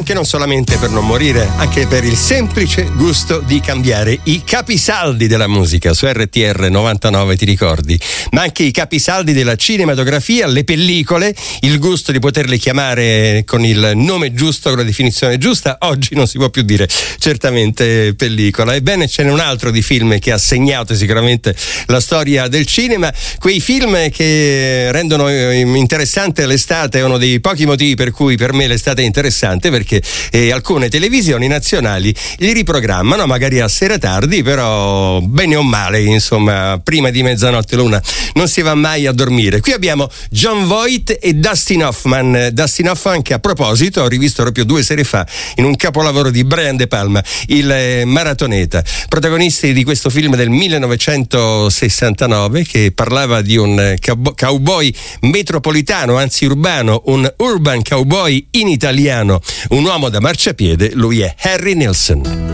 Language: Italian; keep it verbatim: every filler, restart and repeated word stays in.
anche non solamente per non morire, anche per il semplice gusto di cambiare. I capisaldi della musica su R T R novantanove, ti ricordi? Ma anche i capisaldi della cinematografia, le pellicole, il gusto di poterle chiamare con il nome giusto, con la definizione giusta. Oggi non si può più dire certamente pellicola. Ebbene, ce n'è un altro di film che ha segnato sicuramente la storia del cinema, quei film che rendono interessante l'estate. È uno dei pochi motivi per cui per me l'estate è interessante, perché eh, alcune televisioni nazionali li riprogrammano magari a sera tardi, però bene o male, insomma, prima di mezzanotte l'una non si va mai a dormire. Qui abbiamo Jon Voight e Dustin Hoffman. Dustin Hoffman, che a proposito ho rivisto proprio due sere fa in un capolavoro di Brian De Palma, il eh, Maratoneta, protagonisti di questo film del millenovecentosessantanove che parlava di un cow- cowboy metropolitano, anzi urbano, un urban cowboy in italiano, un uomo da marciapiede. Lui è Harry Nilsson.